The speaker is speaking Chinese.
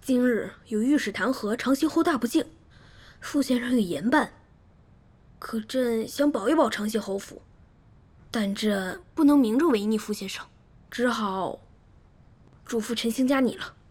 今日有御史弹劾长信侯大不敬，傅先生有严办。可朕想保一保长信侯府，但朕不能明着违逆傅先生，只好嘱咐陈兴家你了。